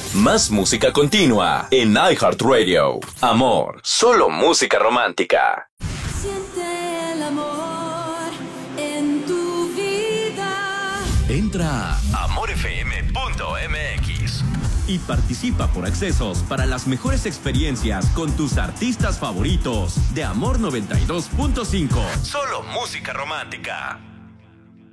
Más música continua en iHeartRadio. Amor, solo música romántica. Siente el amor en tu vida. Entra a amorfm.mx y participa por accesos para las mejores experiencias con tus artistas favoritos de Amor 92.5. Solo música romántica.